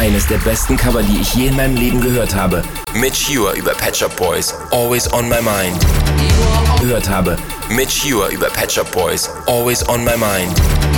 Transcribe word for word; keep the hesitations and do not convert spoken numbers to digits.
Eines der besten Cover, die ich je in meinem Leben gehört habe. Mitch Ure über Pet Shop Boys, Always on My Mind. Gehört habe. Mitch Ure über Pet Shop Boys, Always on My Mind.